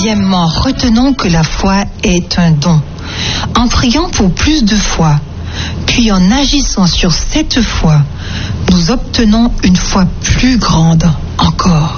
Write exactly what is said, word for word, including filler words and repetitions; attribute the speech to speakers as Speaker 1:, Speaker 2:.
Speaker 1: Deuxièmement, retenons que la foi est un don. En priant pour plus de foi, puis en agissant sur cette foi, nous obtenons une foi plus grande encore.